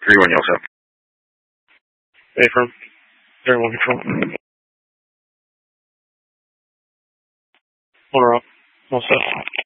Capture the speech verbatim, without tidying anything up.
three one, y'all set. Affirm. three one control. Motor up. All set.